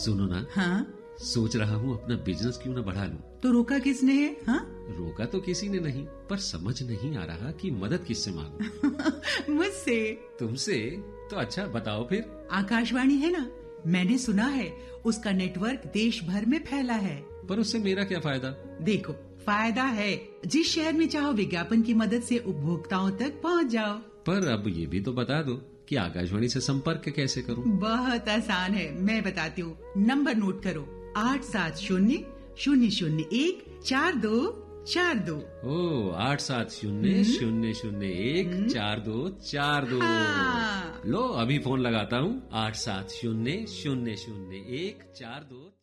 सुनो ना। हाँ? सोच रहा हूँ अपना बिजनेस क्यों ना बढ़ा लूं। तो रोका किसने है? हाँ? रोका तो किसी ने नहीं, पर समझ नहीं आ रहा कि मदद किससे मांगूं। मुझसे। तुमसे? तो अच्छा बताओ फिर। आकाशवाणी है ना, मैंने सुना है उसका नेटवर्क देश भर में फैला है। पर उससे मेरा क्या फायदा? देखो, फायदा है। जिस शहर में चाहो विज्ञापन की मदद से उपभोक्ताओं तक पहुंच जाओ। पर अब ये भी तो बता दो कि आकाशवाणी से संपर्क कैसे करूं? बहुत आसान है, मैं बताती हूँ। नंबर नोट करो, 870-001-4242। ओ 870-001-4242। हाँ। लो अभी फोन लगाता हूँ। 870-001-4242।